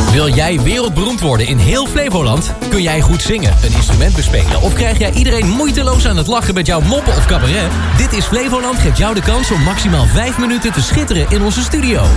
Wil jij wereldberoemd worden in heel Flevoland? Kun jij goed zingen, een instrument bespelen... of krijg jij iedereen moeiteloos aan het lachen met jouw moppen of cabaret? Dit is Flevoland geeft jou de kans om maximaal 5 minuten te schitteren in onze studio.